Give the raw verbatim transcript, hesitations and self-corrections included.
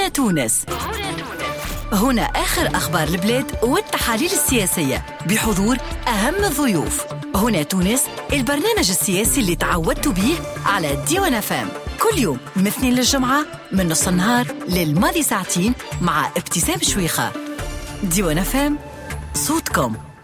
هنا تونس. هنا آخر أخبار البلاد والتحاليل السياسية بحضور أهم الضيوف. هنا تونس، البرنامج السياسي اللي تعودتوا به على ديوان اف ام، كل يوم من اثنين للجمعة من نص النهار للماضي ساعتين مع ابتسام شويخة. ديوان اف ام، صوتكم.